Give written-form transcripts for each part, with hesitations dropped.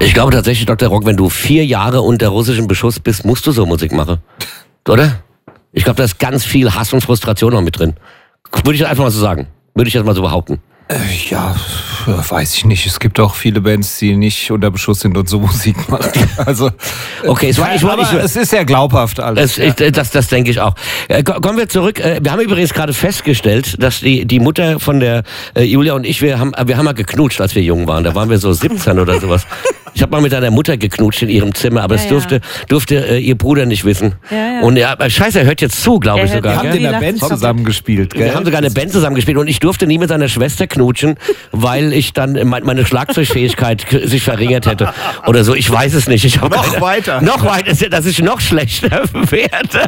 Ich glaube tatsächlich, Dr. Rock, wenn du 4 Jahre unter russischem Beschuss bist, musst du so Musik machen. Oder? Ich glaube, da ist ganz viel Hass und Frustration noch mit drin. Würde ich einfach mal so sagen. Würde ich jetzt mal so behaupten. Ja, weiß ich nicht. Es gibt auch viele Bands, die nicht unter Beschuss sind und so Musik machen. Also, okay, es ist sehr glaubhaft alles. Das denke ich auch. Kommen wir zurück. Wir haben übrigens gerade festgestellt, dass die Mutter von der Julia und ich, wir haben mal geknutscht, als wir jung waren. Da waren wir so 17 oder sowas. Ich habe mal mit deiner Mutter geknutscht in ihrem Zimmer, aber das durfte ihr Bruder nicht wissen. Ja. Und scheiße, er hört jetzt zu, glaube ich sogar. Wir haben in einer Band zusammengespielt. Wir haben sogar eine Band zusammengespielt und ich durfte nie mit seiner Schwester knutschen, weil ich dann meine Schlagzeugfähigkeit sich verringert hätte oder so. Ich weiß es nicht. Noch weiter, dass ich noch schlechter werde.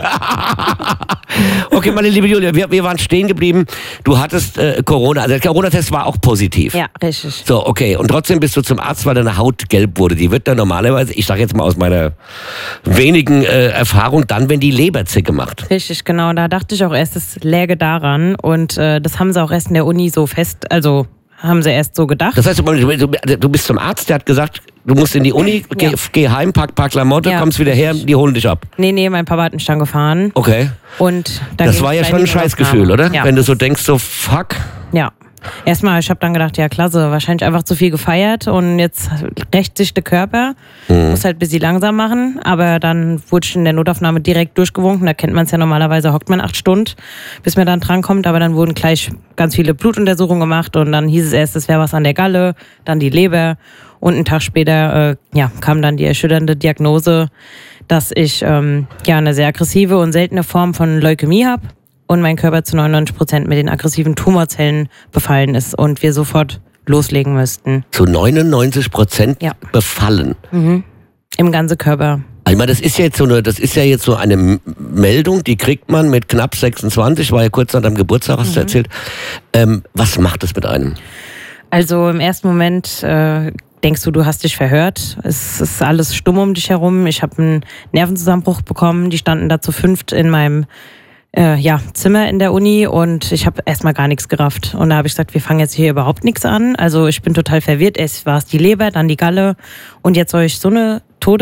Okay, meine liebe Julia, wir waren stehen geblieben. Du hattest Corona, also der Corona-Test war auch positiv. Ja, richtig. So, okay. Und trotzdem bist du zum Arzt, weil deine Haut gelb wurde. Die wird dann normalerweise, ich sage jetzt mal aus meiner wenigen Erfahrung, dann, wenn die Leberzicke macht. Richtig, genau. Da dachte ich auch erst, es läge daran. Und das haben sie auch erst in der Uni so haben sie erst so gedacht. Das heißt, du bist zum Arzt, der hat gesagt, du musst in die Uni, geh heim, pack Klamotte, kommst wieder her, die holen dich ab. Nee, mein Papa hat mich dann gefahren. Okay. Und das war ja schon ein Scheißgefühl, oder? Ja. Wenn du so denkst, so fuck. Ja. Erstmal, ich habe dann gedacht, ja klasse, wahrscheinlich einfach zu viel gefeiert und jetzt rächt sich der Körper. Muss halt ein bisschen langsam machen, aber dann wurde ich in der Notaufnahme direkt durchgewunken. Da kennt man es ja normalerweise, hockt man 8 Stunden, bis man dann drankommt. Aber dann wurden gleich ganz viele Blutuntersuchungen gemacht und dann hieß es erst, es wäre was an der Galle, dann die Leber. Und einen Tag später kam dann die erschütternde Diagnose, dass ich eine sehr aggressive und seltene Form von Leukämie habe. Und mein Körper zu 99% mit den aggressiven Tumorzellen befallen ist und wir sofort loslegen müssten. Zu 99% befallen? Mhm. Im ganzen Körper. Ich meine, das ist ja jetzt so eine Meldung, die kriegt man mit knapp 26, war ja kurz nach deinem Geburtstag, hast du erzählt. Was macht das mit einem? Also im ersten Moment denkst du hast dich verhört. Es ist alles stumm um dich herum. Ich habe einen Nervenzusammenbruch bekommen. Die standen da zu 5 in meinem Zimmer in der Uni und ich habe erstmal gar nichts gerafft. Und da habe ich gesagt, wir fangen jetzt hier überhaupt nichts an. Also ich bin total verwirrt. Erst war es die Leber, dann die Galle und jetzt soll ich so eine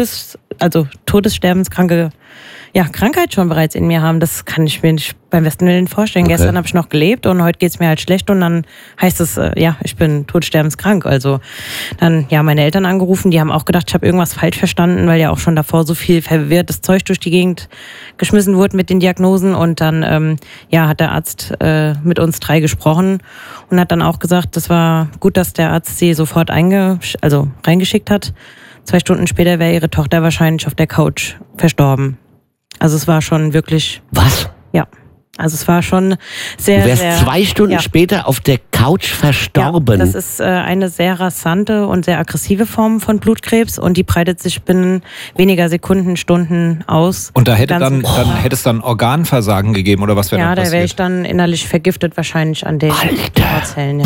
todessterbenskranke Krankheit schon bereits in mir haben. Das kann ich mir nicht beim besten Willen vorstellen. Okay. Gestern habe ich noch gelebt und heute geht's mir halt schlecht und dann heißt es, ich bin todsterbenskrank. Also dann meine Eltern angerufen, die haben auch gedacht, ich habe irgendwas falsch verstanden, weil ja auch schon davor so viel verwirrtes Zeug durch die Gegend geschmissen wurde mit den Diagnosen und dann hat der Arzt mit uns 3 gesprochen und hat dann auch gesagt, das war gut, dass der Arzt sie sofort reingeschickt hat. 2 Stunden später wäre ihre Tochter wahrscheinlich auf der Couch verstorben. Also es war schon wirklich... Was? Ja. Also es war schon sehr, du wärst 2 Stunden später auf der Couch verstorben. Ja, das ist eine sehr rasante und sehr aggressive Form von Blutkrebs und die breitet sich binnen weniger Sekunden, Stunden aus. Und da hätte es dann Organversagen gegeben oder was wäre dann passiert? Ja, da wäre ich dann innerlich vergiftet wahrscheinlich an den Tumorzellen.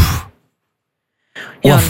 Ja.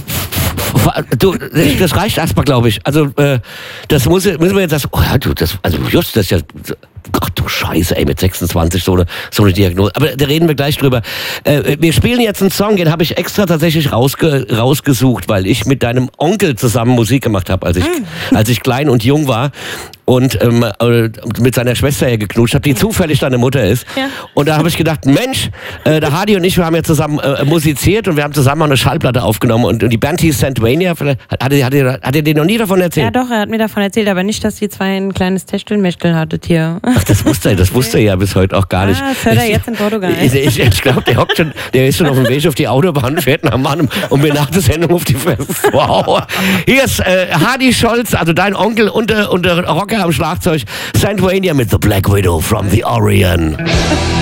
Das reicht erstmal, glaube ich. Also, das müssen wir jetzt das ist ja, ach du Scheiße, ey, mit 26 so eine Diagnose. Aber da reden wir gleich drüber. Wir spielen jetzt einen Song, den habe ich extra tatsächlich rausgesucht, weil ich mit deinem Onkel zusammen Musik gemacht habe, als ich klein und jung war. Und mit seiner Schwester geknutscht habe, die zufällig deine Mutter ist. Ja. Und da habe ich gedacht, Mensch, der Hardy und ich, wir haben ja zusammen musiziert und wir haben zusammen auch eine Schallplatte aufgenommen. Und die Band hieß Santvania. Hat er dir noch nie davon erzählt? Ja doch, er hat mir davon erzählt, aber nicht, dass ihr 2 ein kleines Techtelmechtel hattet hier. Ach, das wusste er ja bis heute auch gar nicht. Das hört er jetzt in Portugal. Ich glaube, der ist schon auf dem Weg auf die Autobahn, fährt nach Mann und mir nach der Sendung auf die Fresse. Wow. Hier ist Hardy Scholz, also dein Onkel und der Rocker am Schlagzeug, Santvania mit The Black Widow from the Orient.